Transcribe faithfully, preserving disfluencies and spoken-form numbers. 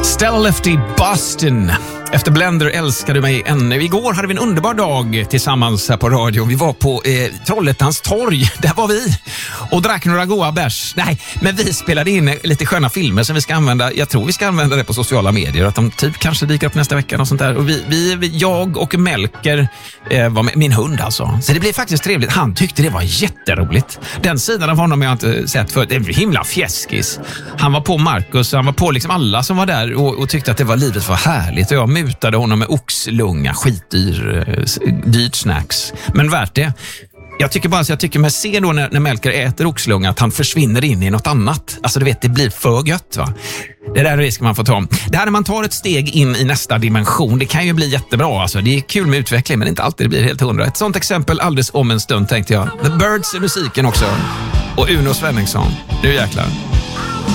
Stella Lefty Boston. Efter Blender älskar du mig ännu. Igår hade vi en underbar dag tillsammans här på radio. Vi var på eh, Trollhättans torg. Där var vi. Och drack några goa bärs. Nej, men vi spelade in lite sköna filmer som vi ska använda. Jag tror vi ska använda det på sociala medier. Att de typ kanske dyker upp nästa vecka och sånt där. Och vi, vi jag och Melker eh, var med, min hund alltså. Så det blev faktiskt trevligt. Han tyckte det var jätteroligt. Den sidan av honom jag inte sett för. Det är en himla fjäskis. Han var på Marcus. Han var på liksom alla som var där och, och tyckte att det var livet var härligt. Och jag mutade honom med oxlunga, skitdyr, dyrt snacks. Men värt det. Jag tycker bara så jag tycker med se då när, när Melker äter oxlunga att han försvinner in i något annat. Alltså du vet, det blir för gött va. Det där är risk man får ta. Det här när man tar ett steg in i nästa dimension, det kan ju bli jättebra alltså. Det är kul med utveckling men inte alltid det blir helt hundra. Ett sånt exempel alldeles om en stund tänkte jag. The Birds i musiken också. Och Uno Svenningsson. Nu jäklar.